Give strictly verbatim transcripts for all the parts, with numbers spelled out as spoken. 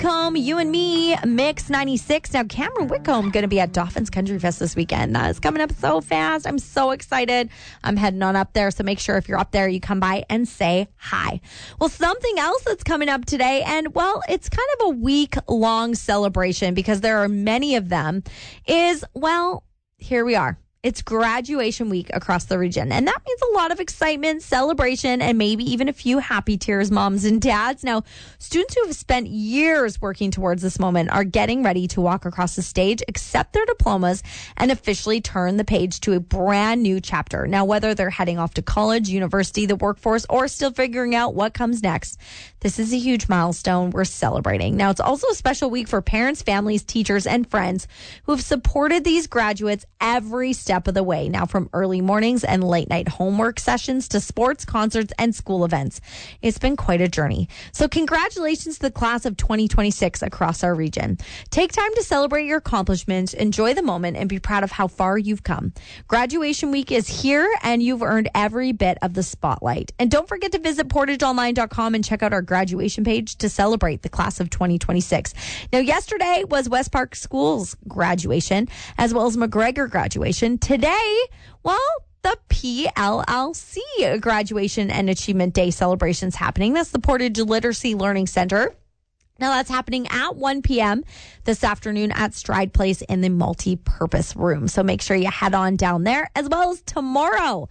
Whitcomb, you and me, Mix ninety-six. Now, Cameron Whitcomb going to be at Dolphins Country Fest this weekend. That is coming up so fast. I'm so excited. I'm heading on up there, so make sure if you're up there, you come by and say hi. Well, something else that's coming up today, and well, it's kind of a week-long celebration because there are many of them, is, well, here we are. It's graduation week across the region, and that means a lot of excitement, celebration, and maybe even a few happy tears, moms and dads. Now, students who have spent years working towards this moment are getting ready to walk across the stage, accept their diplomas, and officially turn the page to a brand new chapter. Now, whether they're heading off to college, university, the workforce, or still figuring out what comes next, this is a huge milestone we're celebrating. Now, it's also a special week for parents, families, teachers, and friends who have supported these graduates every step of the way. Now, from early mornings and late night homework sessions to sports, concerts, and school events. It's been quite a journey. So congratulations to the class of twenty twenty-six across our region. Take time to celebrate your accomplishments, enjoy the moment, and be proud of how far you've come. Graduation week is here, and you've earned every bit of the spotlight. And don't forget to visit portage online dot com and check out our graduation page to celebrate the class of twenty twenty-six. Now, yesterday was West Park School's graduation, as well as McGregor graduation. Today, well, the P L L C graduation and achievement day celebrations happening. That's the Portage Literacy Learning Center. Now, that's happening at one p.m. this afternoon at Stride Place in the multi-purpose room. So make sure you head on down there, as well as tomorrow.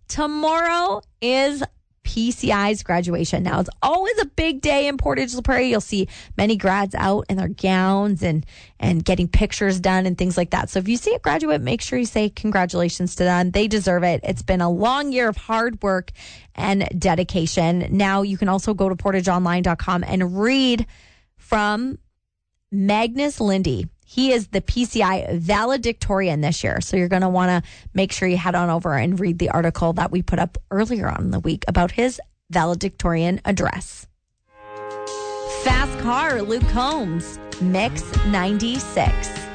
Tomorrow is P C I's graduation. Now, it's always a big day in Portage La Prairie. You'll see many grads out in their gowns and, and getting pictures done and things like that. So if you see a graduate, make sure you say congratulations to them. They deserve it. It's been a long year of hard work and dedication. Now, you can also go to portage online dot com and read from Magnus Lindy. He is the P C I valedictorian this year. So you're going to want to make sure you head on over and read the article that we put up earlier on in the week about his valedictorian address. Fast Car, Luke Combs, Mix ninety-six.